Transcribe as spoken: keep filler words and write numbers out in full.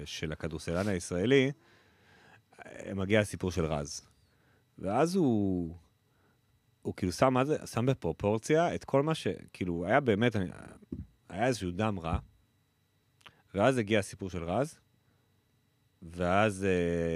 של הכדורסלן הישראלי, מגיע הסיפור של רז. ואז הוא, הוא כאילו שם, מה זה, שם בפרופורציה את כל מה ש, כאילו, היה באמת, היה איזשהו דם רע, ואז הגיע הסיפור של רז, ואז